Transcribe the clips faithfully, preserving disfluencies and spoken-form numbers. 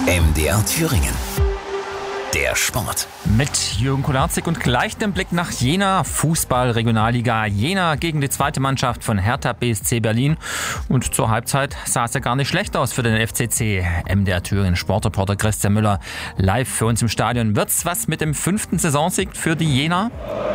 M D R Thüringen. Der Sport. Mit Jürgen Kolarzig und gleich dem Blick nach Jena. Fußball-Regionalliga Jena gegen die zweite Mannschaft von Hertha B S C Berlin. Und zur Halbzeit sah es ja gar nicht schlecht aus für den F C C. M D R Thüringen Sportreporter Christian Müller live für uns im Stadion. Wird's was mit dem fünften Saisonsieg für die Jena?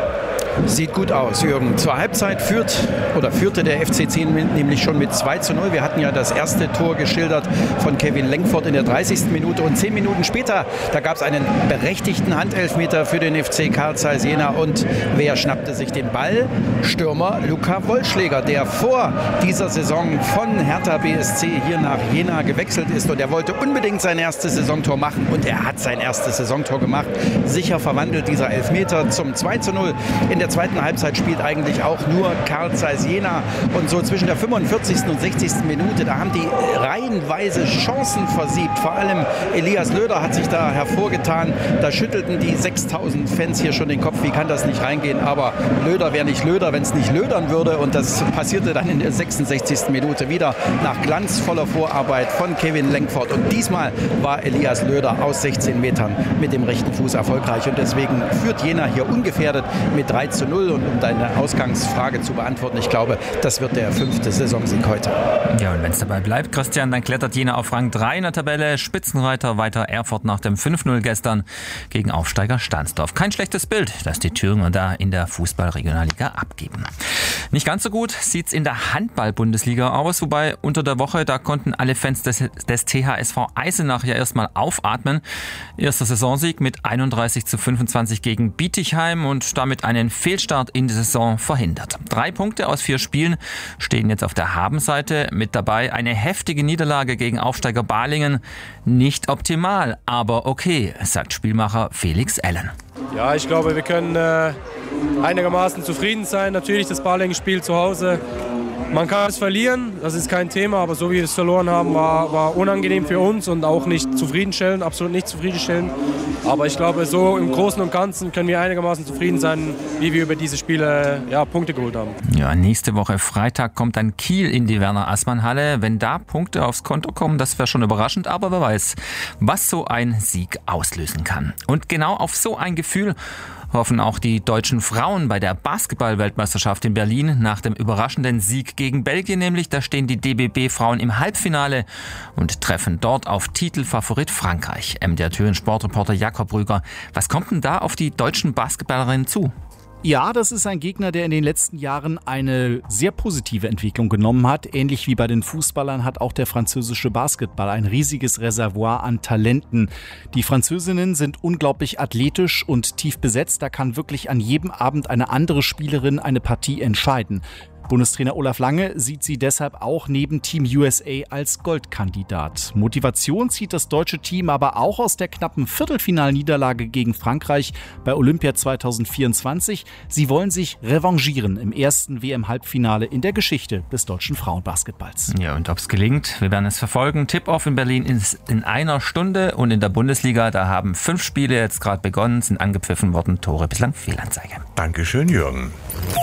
Sieht gut aus, Jürgen. Zur Halbzeit führt oder führte der F C C nämlich schon mit zwei zu null. Wir hatten ja das erste Tor geschildert von Kevin Lenkford in der dreißigsten Minute. Und zehn Minuten später, da gab es einen berechtigten Handelfmeter für den F C Carl Zeiss Jena. Und wer schnappte sich den Ball? Stürmer Luca Wollschläger, der vor dieser Saison von Hertha B S C hier nach Jena gewechselt ist. Und er wollte unbedingt sein erstes Saisontor machen. Und er hat sein erstes Saisontor gemacht. Sicher verwandelt dieser Elfmeter zum zwei zu null. In der zweiten Halbzeit spielt eigentlich auch nur Carl Zeiss Jena. Und so zwischen der fünfundvierzigsten und sechzigsten Minute, da haben die reihenweise Chancen versiebt. Vor allem Elias Löder hat sich da hervorgetan. Da schüttelten die sechstausend Fans hier schon den Kopf. Wie kann das nicht reingehen? Aber Löder wäre nicht Löder, wenn es nicht lödern würde. Und das passierte dann in der sechsundsechzigsten Minute wieder nach glanzvoller Vorarbeit von Kevin Lenkford. Und diesmal war Elias Löder aus sechzehn Metern mit dem rechten Fuß erfolgreich. Und deswegen führt Jena hier ungefährdet mit drei zu null. Und um deine Ausgangsfrage zu beantworten, ich glaube, das wird der fünfte Saisonsieg heute. Ja, und wenn es dabei bleibt, Christian, dann klettert Jena auf Rang drei in der Tabelle. Spitzenreiter weiter Erfurt nach dem fünf null gestern gegen Aufsteiger Stahnsdorf. Kein schlechtes Bild, das die Thüringer da in der Fußball-Regionalliga abgeben. Nicht ganz so gut sieht's in der Handball-Bundesliga aus, wobei unter der Woche, da konnten alle Fans des, des T H S V Eisenach ja erstmal aufatmen. Erster Saisonsieg mit einunddreißig zu fünfundzwanzig gegen Bietigheim und damit einen Fehlstart in die Saison verhindert. Drei Punkte aus vier Spielen stehen jetzt auf der Habenseite. Mit dabei eine heftige Niederlage gegen Aufsteiger Balingen. Nicht optimal, aber okay, sagt Spielmacher Felix Allen. Ja, ich glaube, wir können äh, einigermaßen zufrieden sein. Natürlich das Balingen-Spiel zu Hause. Man kann es verlieren, das ist kein Thema, aber so wie wir es verloren haben, war, war unangenehm für uns und auch nicht zufriedenstellend, absolut nicht zufriedenstellend. Aber ich glaube, so im Großen und Ganzen können wir einigermaßen zufrieden sein, wie wir über diese Spiele ja, Punkte geholt haben. Ja, nächste Woche Freitag kommt dann Kiel in die Werner-Assmann-Halle. Wenn da Punkte aufs Konto kommen, das wäre schon überraschend, aber wer weiß, was so ein Sieg auslösen kann. Und genau auf so ein Gefühl hoffen auch die deutschen Frauen bei der Basketball-Weltmeisterschaft in Berlin nach dem überraschenden Sieg gegen Belgien nämlich. Da stehen die D B B-Frauen im Halbfinale und treffen dort auf Titelfavorit Frankreich. M D R Thüringen Sportreporter Jakob Rüger. Was kommt denn da auf die deutschen Basketballerinnen zu? Ja, das ist ein Gegner, der in den letzten Jahren eine sehr positive Entwicklung genommen hat. Ähnlich wie bei den Fußballern hat auch der französische Basketball ein riesiges Reservoir an Talenten. Die Französinnen sind unglaublich athletisch und tief besetzt. Da kann wirklich an jedem Abend eine andere Spielerin eine Partie entscheiden. Bundestrainer Olaf Lange sieht sie deshalb auch neben Team U S A als Goldkandidat. Motivation zieht das deutsche Team aber auch aus der knappen Viertelfinalniederlage gegen Frankreich bei Olympia zweitausendvierundzwanzig. Sie wollen sich revanchieren im ersten W M-Halbfinale in der Geschichte des deutschen Frauenbasketballs. Ja, und ob es gelingt, wir werden es verfolgen. Tip-Off in Berlin ist in einer Stunde und in der Bundesliga, da haben fünf Spiele jetzt gerade begonnen, sind angepfiffen worden, Tore bislang Fehlanzeige. Dankeschön, Jürgen.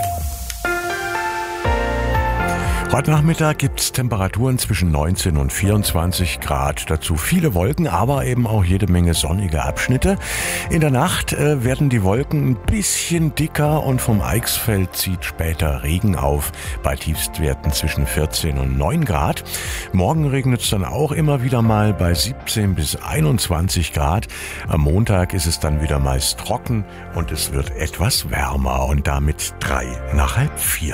Heute Nachmittag gibt es Temperaturen zwischen neunzehn und vierundzwanzig Grad. Dazu viele Wolken, aber eben auch jede Menge sonnige Abschnitte. In der Nacht äh, werden die Wolken ein bisschen dicker und vom Eichsfeld zieht später Regen auf bei Tiefstwerten zwischen vierzehn und neun Grad. Morgen regnet es dann auch immer wieder mal bei siebzehn bis einundzwanzig Grad. Am Montag ist es dann wieder meist trocken und es wird etwas wärmer und damit drei nach halb vier.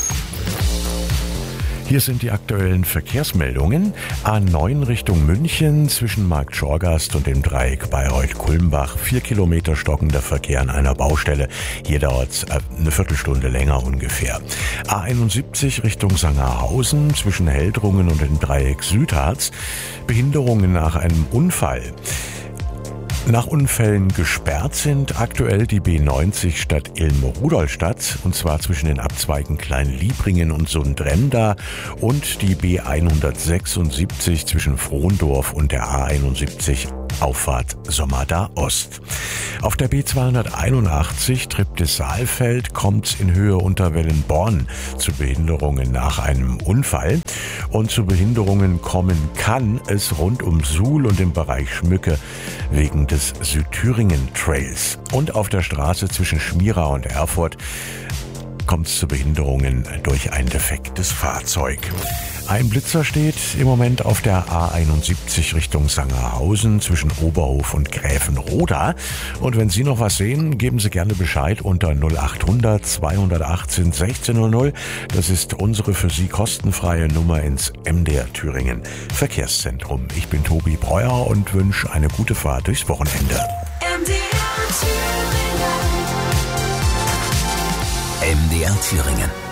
Hier sind die aktuellen Verkehrsmeldungen. A neun Richtung München zwischen Markt Schorgast und dem Dreieck Bayreuth-Kulmbach. Vier Kilometer stockender Verkehr an einer Baustelle. Hier dauert es eine Viertelstunde länger ungefähr. A einundsiebzig Richtung Sangerhausen zwischen Heldrungen und dem Dreieck Südharz. Behinderungen nach einem Unfall. Nach Unfällen gesperrt sind aktuell die B neunzig Stadt Ilm-Rudolstadt, und zwar zwischen den Abzweigen Klein-Liebringen und Sundremda, und die B hundertsechsundsiebzig zwischen Frohndorf und der A einundsiebzig Auffahrt Sommerda Ost. Auf der B zweihunderteinundachtzig Treptow-Saalfeld kommt es in Höhe Unterwellenborn zu Behinderungen nach einem Unfall. Und zu Behinderungen kommen kann es rund um Suhl und im Bereich Schmücke wegen des Südthüringen-Trails. Und auf der Straße zwischen Schmira und Erfurt kommt es zu Behinderungen durch ein defektes Fahrzeug. Ein Blitzer steht im Moment auf der A einundsiebzig Richtung Sangerhausen zwischen Oberhof und Gräfenroda. Und wenn Sie noch was sehen, geben Sie gerne Bescheid unter null achthundert zweihundertachtzehn sechzehnhundert. Das ist unsere für Sie kostenfreie Nummer ins M D R Thüringen Verkehrszentrum. Ich bin Tobi Breuer und wünsche eine gute Fahrt durchs Wochenende. M D R Thüringen. M D R Thüringen.